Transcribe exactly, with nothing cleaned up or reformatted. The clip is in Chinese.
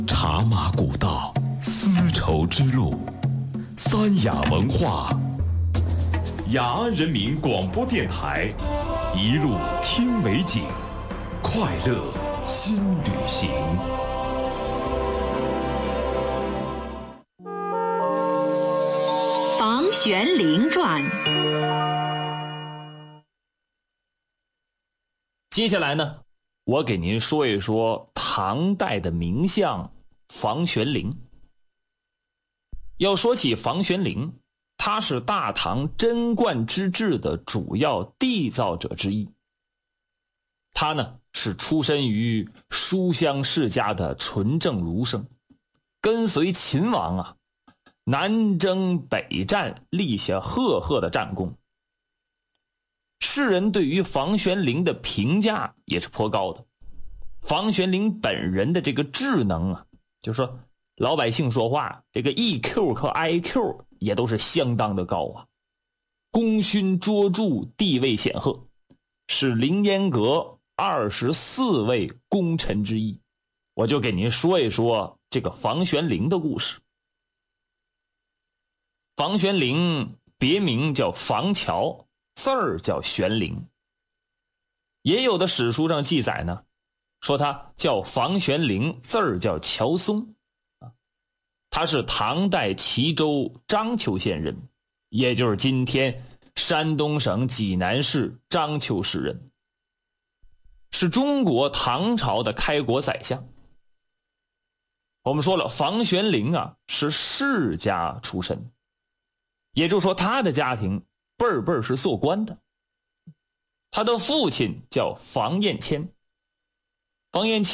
茶马古道，丝绸之路，三雅文化，雅安人民广播电台，一路听美景，快乐新旅行。 房玄龄传。 接下来呢，我给您说一说唐代的名相房玄龄。要说起房玄龄，他是大唐贞观之治的主要缔造者之一。他呢是出身于书香世家的纯正儒生，跟随秦王啊南征北战，立下赫赫的战功。世人对于房玄龄的评价也是颇高的。房玄龄本人的这个智能啊，就是说老百姓说话这个 E Q 和 I Q 也都是相当的高啊，功勋卓著，地位显赫，是凌烟阁二十四位功臣之一。我就给您说一说这个房玄龄的故事。房玄龄别名叫房乔，字儿叫玄龄。也有的史书上记载呢，说他叫房玄龄，字儿叫乔松。他是唐代齐州章丘县人，也就是今天山东省济南市章丘市人，是中国唐朝的开国宰相。我们说了，房玄龄啊是世家出身，也就是说他的家庭辈儿辈儿是做官的。他的父亲叫房彦谦，房彦谦